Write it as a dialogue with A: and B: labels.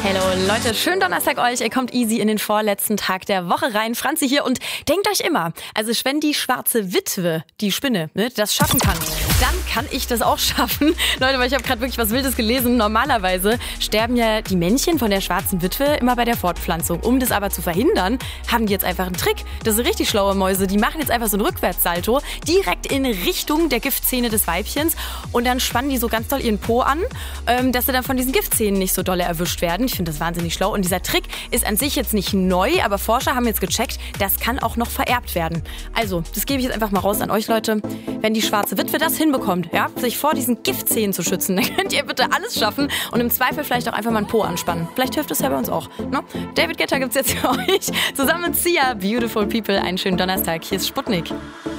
A: Hallo Leute, schönen Donnerstag euch. Ihr kommt easy in den vorletzten Tag der Woche rein. Franzi hier und denkt euch immer, also wenn die schwarze Witwe, die Spinne, das schaffen kann, dann kann ich das auch schaffen. Leute, weil ich habe gerade wirklich was Wildes gelesen. Normalerweise sterben ja die Männchen von der schwarzen Witwe immer bei der Fortpflanzung. Um das aber zu verhindern, haben die jetzt einfach einen Trick. Das sind richtig schlaue Mäuse. Die machen jetzt einfach so einen Rückwärtssalto direkt in Richtung der Giftzähne des Weibchens und dann spannen die so ganz doll ihren Po an, dass sie dann von diesen Giftzähnen nicht so dolle erwischt werden. Ich finde das wahnsinnig schlau. Und dieser Trick ist an sich jetzt nicht neu, aber Forscher haben jetzt gecheckt, das kann auch noch vererbt werden. Also, das gebe ich jetzt einfach mal raus an euch, Leute. Wenn die schwarze Witwe das hinbekommt, ja, sich vor diesen Giftzähnen zu schützen, dann könnt ihr bitte alles schaffen und im Zweifel vielleicht auch einfach mal einen Po anspannen. Vielleicht hilft es ja bei uns auch. Ne? David Guetta gibt's jetzt für euch. Zusammen mit Sia, Beautiful People. Einen schönen Donnerstag. Hier ist Sputnik.